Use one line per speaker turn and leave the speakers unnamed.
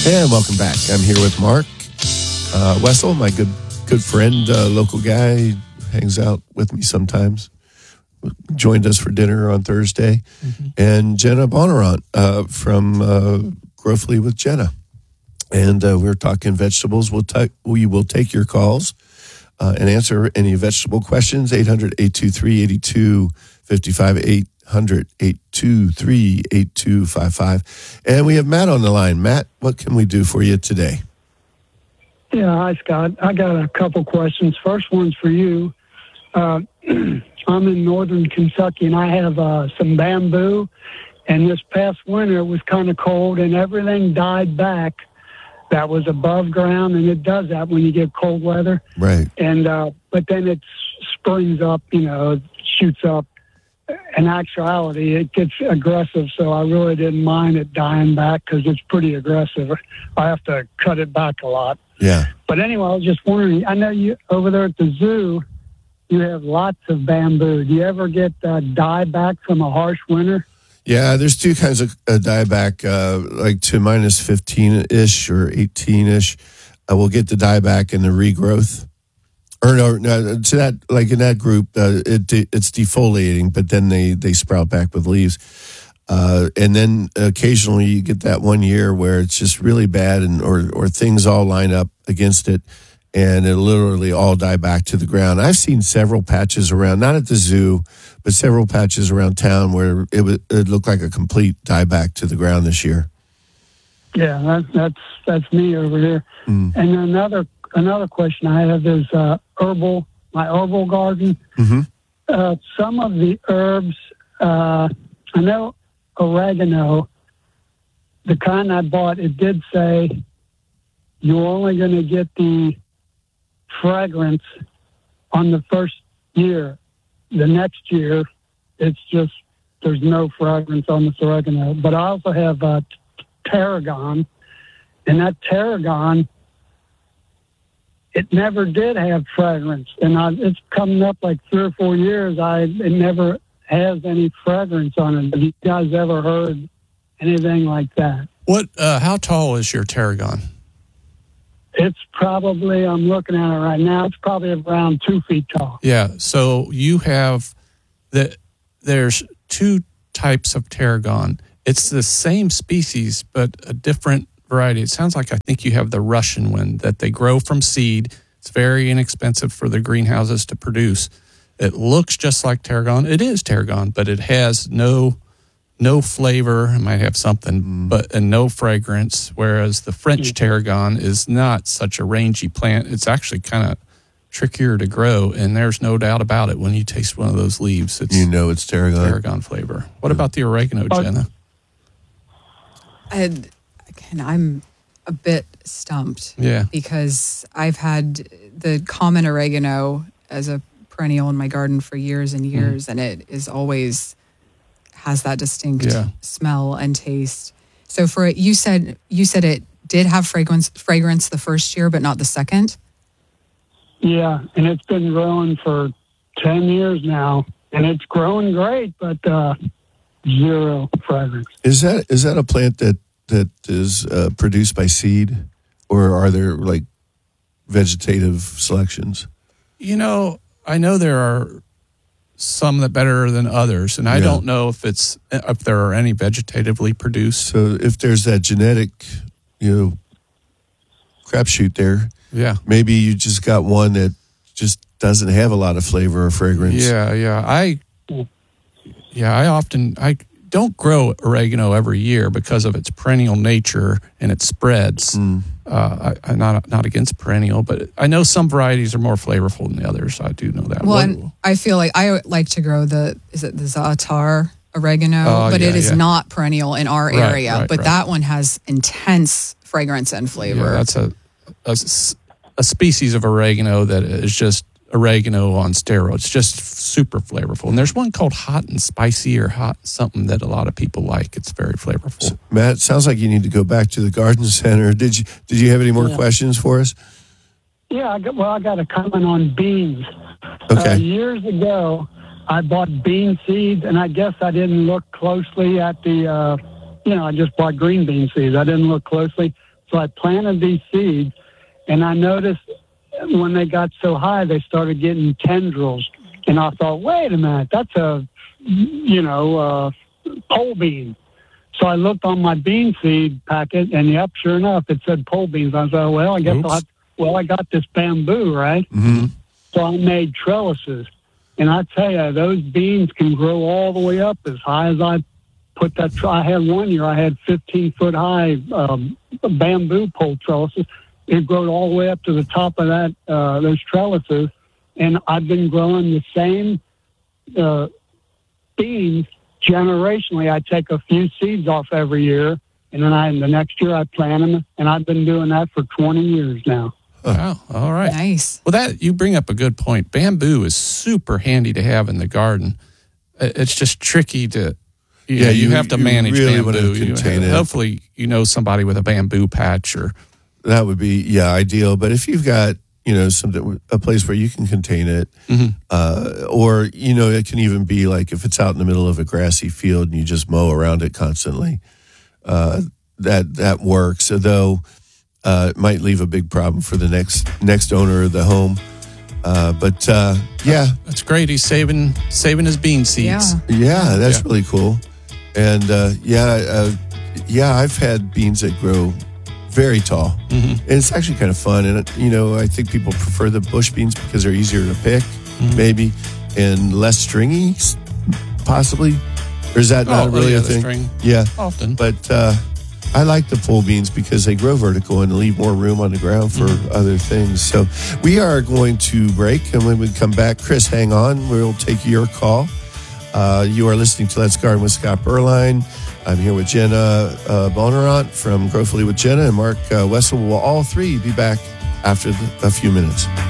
And welcome back. I'm here with Mark Wessel, my good friend, local guy, hangs out with me sometimes. Joined us for dinner on Thursday. Mm-hmm. And Jenna Bonnarant from Growthly with Jenna. And we're talking vegetables. We will take your calls and answer any vegetable questions. 800-823-8255, 800-823-8255. And we have Matt on the line. Matt, what can we do for you today?
Yeah, hi, Scott. I got a couple questions. First one's for you. I'm in northern Kentucky, and I have some bamboo. And this past winter, it was kind of cold, and everything died back that was above ground, and it does that when you get cold weather.
Right.
And but then it springs up, shoots up. In actuality, it gets aggressive, so I really didn't mind it dying back because it's pretty aggressive. I have to cut it back a lot.
Yeah.
But anyway, I was just wondering, I know you over there at the zoo, you have lots of bamboo. Do you ever get dieback from a harsh winter?
Yeah, there's two kinds of dieback, like to minus 15-ish or 18-ish. We'll get the dieback and the regrowth. Or no, to that, like in that group, it's defoliating, but then they sprout back with leaves. And then occasionally you get that 1 year where it's just really bad or things all line up against it and it literally all die back to the ground. I've seen several patches around, not at the zoo, but several patches around town where it looked like a complete die back to the ground this year.
Yeah, that's me over here. Mm. And another question I have is my herbal garden. Mm-hmm. Some of the herbs, I know oregano, the kind I bought, it did say you're only going to get the fragrance on the first year. The next year, it's just, there's no fragrance on this oregano. But I also have tarragon, and that tarragon, it never did have fragrance, and it's coming up like 3 or 4 years. It never has any fragrance on it. Have you guys ever heard anything like that?
What? How tall is your tarragon?
It's probably, I'm looking at it right now, it's probably around 2 feet tall.
Yeah, so you have there's two types of tarragon. It's the same species, but a different variety. It sounds like I think you have the Russian one that they grow from seed. It's very inexpensive for the greenhouses to produce. It looks just like tarragon. It is tarragon, but it has no flavor. It might have something, and no fragrance. Whereas the French tarragon is not such a rangy plant. It's actually kind of trickier to grow, and there's no doubt about it. When you taste one of those leaves, it's
it's tarragon.
Tarragon flavor. What about the oregano, Jenna?
I'm a bit stumped.
Yeah.
Because I've had the common oregano as a perennial in my garden for years and years, and it is always has that distinct smell and taste. So for it, you said it did have fragrance the first year, but not the second?
Yeah, and it's been growing for 10 years now, and it's growing great, but zero fragrance.
Is that a plant that is produced by seed, or are there like vegetative selections?
I know there are some that better than others, and I don't know if there are any vegetatively produced.
So if there's that genetic, crapshoot there, maybe you just got one that just doesn't have a lot of flavor or fragrance.
I don't grow oregano every year because of its perennial nature and it spreads. I'm not against perennial, but I know some varieties are more flavorful than the others. I do know that.
Well, and I feel like I like to grow the za'atar oregano, but it is not perennial in our area. But that one has intense fragrance and flavor.
Yeah, that's a species of oregano that is just oregano on steroids, just super flavorful. And there's one called hot and spicy or hot something that a lot of people like. It's very flavorful.
So, Matt, sounds like you need to go back to the garden center. Did you have any more questions for us?
Yeah, I got a comment on beans.
Okay.
Years ago, I bought bean seeds, and I guess I didn't look closely at the, I just bought green bean seeds. I didn't look closely. So I planted these seeds, and I noticed when they got so high, they started getting tendrils. And I thought, wait a minute, that's a, pole bean. So I looked on my bean seed packet, and yep, sure enough, it said pole beans. I thought, well, I guess I got this bamboo, right?
Mm-hmm.
So I made trellises. And I tell you, those beans can grow all the way up as high as I put that. I had one year, I had 15-foot high bamboo pole trellises. It grew all the way up to the top of that those trellises. And I've been growing the same beans generationally. I take a few seeds off every year, and then the next year I plant them, and I've been doing that for 20 years now.
Wow. All right.
Nice.
Well, you bring up a good point. Bamboo is super handy to have in the garden. It's just tricky to, you have to manage
really
bamboo. Hopefully, somebody with a bamboo patch or.
That would be, ideal. But if you've got, a place where you can contain it, or, it can even be like if it's out in the middle of a grassy field and you just mow around it constantly, that works. Although it might leave a big problem for the next owner of the home. But
that's great. He's saving his bean seeds.
Yeah, that's really cool. And I've had beans that grow very tall, and it's actually kind of fun. And I think people prefer the bush beans because they're easier to pick, maybe, and less stringy, possibly. Or is that not really a thing?
String.
Yeah,
often.
But I like the pole beans because they grow vertical and leave more room on the ground for other things. So we are going to break, and when we come back, Chris, hang on. We'll take your call. You are listening to Let's Garden with Scott Berline. I'm here with Jenna Bonerant from Growfully with Jenna, and Mark Wessel. Will all three be back after a few minutes.